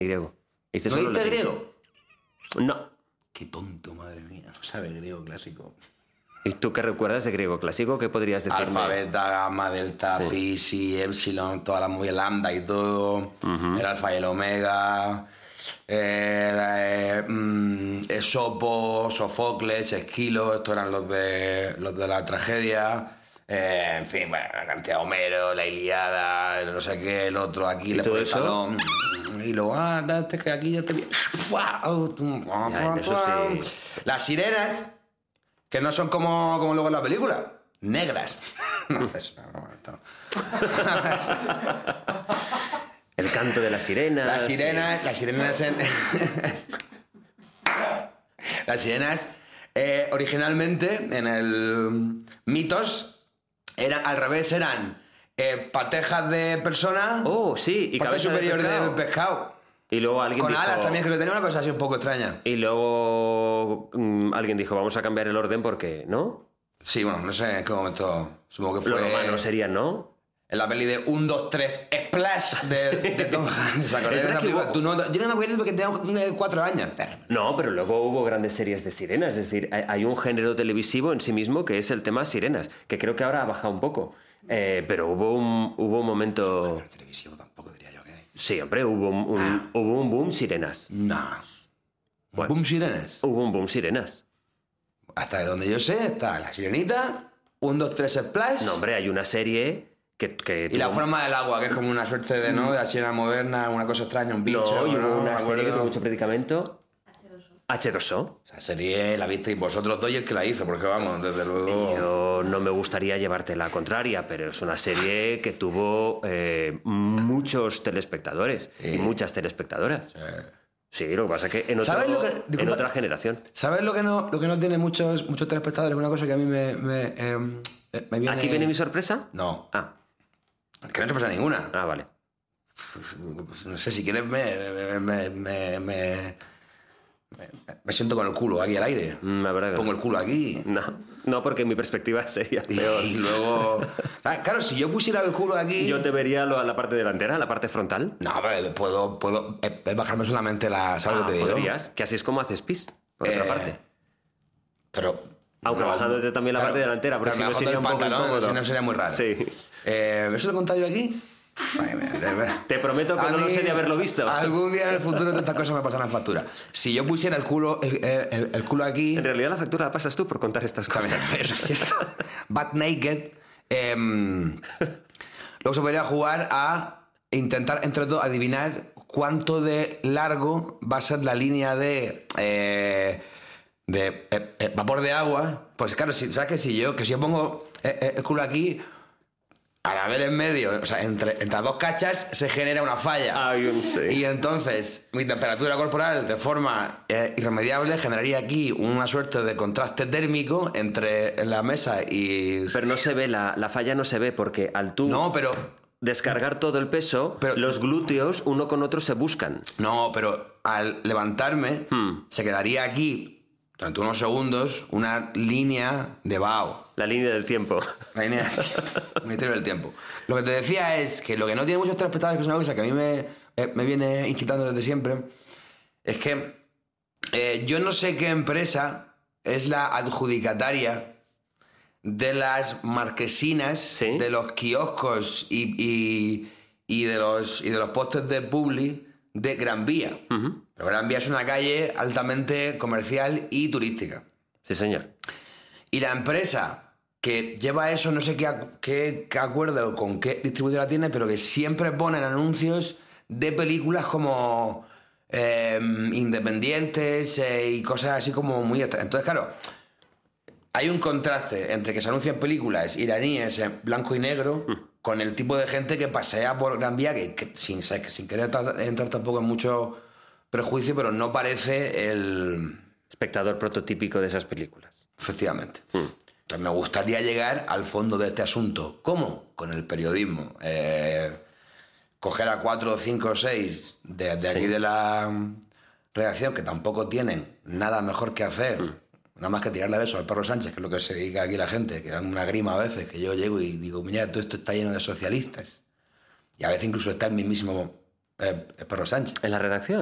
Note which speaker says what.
Speaker 1: griego. Dice
Speaker 2: ¿No
Speaker 1: solo
Speaker 2: diste
Speaker 1: latín.
Speaker 2: griego?
Speaker 1: No.
Speaker 2: Qué tonto, madre mía. No sabe griego clásico.
Speaker 1: ¿Y tú qué recuerdas de griego clásico? ¿Qué podrías decirme?
Speaker 2: Alfa, beta, gamma, delta,
Speaker 1: Sí.
Speaker 2: phi, psi, epsilon, toda la movida lambda y todo. El alfa y el omega. Esopo, Sofocles, Esquilo, estos eran los de la tragedia. En fin, bueno, la cantidad de Homero, la Ilíada, el no sé qué, el otro, Aquiles
Speaker 1: todo
Speaker 2: por el
Speaker 1: eso?
Speaker 2: talón. Y luego, date que aquí ya te vi.
Speaker 1: Ya, en eso sí.
Speaker 2: Las sirenas, que no son como luego en la película, negras. No, es una broma, esto no.
Speaker 1: El canto de las sirenas.
Speaker 2: Las sirenas las sirenas originalmente en el mitos eran al revés, eran patejas de persona,
Speaker 1: Oh, sí, y
Speaker 2: parte
Speaker 1: cabeza de
Speaker 2: superior
Speaker 1: pescado.
Speaker 2: del pescado.
Speaker 1: Y luego alguien
Speaker 2: Con
Speaker 1: dijo...
Speaker 2: alas también, creo que tenía una cosa así un poco extraña.
Speaker 1: Y luego alguien dijo, vamos a cambiar el orden porque, ¿no?
Speaker 2: Sí, bueno, no sé en qué momento, supongo que fue
Speaker 1: Lo romano sería, ¿no?
Speaker 2: en la peli de 1, 2, 3, Splash de Tom Hanks. ¿Se acordáis de
Speaker 1: verdad
Speaker 2: esa
Speaker 1: que
Speaker 2: película?
Speaker 1: hubo-
Speaker 2: Tú no, yo no me acuerdo porque tenía 4 años.
Speaker 1: No, pero luego hubo grandes series de sirenas. Es decir, hay un género televisivo en sí mismo que es el tema sirenas, que creo que ahora ha bajado un poco. Pero hubo un momento...
Speaker 2: Pero televisivo tampoco diría yo que hay.
Speaker 1: Sí, hombre, hubo un boom sirenas.
Speaker 2: No.
Speaker 1: Bueno.
Speaker 2: Boom sirenes.
Speaker 1: Hubo un boom sirenas.
Speaker 2: Hasta de donde yo sé está la sirenita, 1, 2, 3 Splash.
Speaker 1: No, hombre, hay una serie que
Speaker 2: Y la
Speaker 1: tuvo-
Speaker 2: forma del agua, que es como una suerte de, ¿no? De la sirena moderna, una cosa extraña, un bicho.
Speaker 1: No, y hubo una
Speaker 2: Me
Speaker 1: serie que
Speaker 2: acuerdo.
Speaker 1: tuvo mucho predicamento. H2O.
Speaker 2: Esa serie la visteis vosotros dos y el que la hizo, porque vamos, desde luego.
Speaker 1: Yo no me gustaría llevarte la contraria, pero es una serie que tuvo muchos telespectadores y muchas telespectadoras. Sí, lo que pasa es que en,
Speaker 2: ¿Sabes lo que-
Speaker 1: en
Speaker 2: disculpa.
Speaker 1: otra generación.
Speaker 2: ¿Sabes lo que no tiene muchos telespectadores? Una cosa que a mí me viene...
Speaker 1: ¿Aquí viene mi sorpresa?
Speaker 2: No,
Speaker 1: Ah,
Speaker 2: que no te pasa ninguna.
Speaker 1: vale.
Speaker 2: Pues no sé, si quieres me siento con el culo aquí al aire.
Speaker 1: La verdad que
Speaker 2: Pongo
Speaker 1: no.
Speaker 2: el culo aquí.
Speaker 1: No, porque mi perspectiva sería peor.
Speaker 2: Y luego... Claro, si yo pusiera el culo aquí...
Speaker 1: Yo te vería a la parte delantera, la parte frontal.
Speaker 2: No, pero puedo bajarme solamente la... ¿Sabes lo que te digo?
Speaker 1: Podrías, que así es como haces pis, por otra parte.
Speaker 2: Pero...
Speaker 1: Aunque
Speaker 2: no,
Speaker 1: bajándote también la
Speaker 2: claro,
Speaker 1: parte delantera, porque
Speaker 2: claro,
Speaker 1: si
Speaker 2: me
Speaker 1: no sería un
Speaker 2: bajo
Speaker 1: poco
Speaker 2: el pantalón,
Speaker 1: incómodo.
Speaker 2: si no sería muy raro.
Speaker 1: Sí.
Speaker 2: ¿Eso lo he contado yo aquí?
Speaker 1: Te prometo que
Speaker 2: A
Speaker 1: no lo
Speaker 2: mí,
Speaker 1: sé de haberlo visto.
Speaker 2: Algún día en el futuro estas cosas me pasan en factura. Si yo pusiera el culo aquí...
Speaker 1: En realidad la factura la pasas tú por contar estas
Speaker 2: También,
Speaker 1: cosas.
Speaker 2: eso es cierto. Butt naked. Luego se podría jugar a intentar, entre todos, adivinar cuánto de largo va a ser la línea de vapor de agua. Pues claro, ¿sabes que si yo pongo el culo aquí, al haber en medio, o sea, entre las dos cachas, se genera una falla.
Speaker 1: Sí.
Speaker 2: Y entonces mi temperatura corporal, de forma irremediable, generaría aquí una suerte de contraste térmico entre la mesa y...
Speaker 1: Pero no se ve, la falla no se ve, porque al tú
Speaker 2: No, pero...
Speaker 1: descargar todo el peso, los glúteos uno con otro se buscan.
Speaker 2: No, pero al levantarme, se quedaría aquí, durante unos segundos, una línea de vaho.
Speaker 1: La línea del tiempo.
Speaker 2: La línea del Ministerio del Tiempo. Lo que te decía es que lo que no tiene muchos telespectadores, que es una cosa que a mí me viene inquietando desde siempre, es que yo no sé qué empresa es la adjudicataria de las marquesinas,
Speaker 1: ¿Sí?
Speaker 2: de los kioscos y de los postes de publi de Gran Vía. Pero Gran Vía es una calle altamente comercial y turística.
Speaker 1: Sí, señor.
Speaker 2: Y la empresa que lleva eso, no sé qué acuerdo o con qué distribuidora tiene, pero que siempre ponen anuncios de películas como independientes y cosas así como muy... Entonces, claro, hay un contraste entre que se anuncian películas iraníes en blanco y negro con el tipo de gente que pasea por Gran Vía, que sin querer entrar tampoco en mucho prejuicio, pero no parece el...
Speaker 1: Espectador prototípico de esas películas.
Speaker 2: Efectivamente. Entonces me gustaría llegar al fondo de este asunto. ¿Cómo? Con el periodismo. Coger a 4, 5 o 6 de aquí de la redacción, que tampoco tienen nada mejor que hacer, nada más que tirarle besos al perro Sánchez, que es lo que se dedica aquí la gente, que dan una grima a veces, que yo llego y digo, mira, todo esto está lleno de socialistas. Y a veces incluso está el mismísimo Perro Sánchez.
Speaker 1: ¿En la redacción?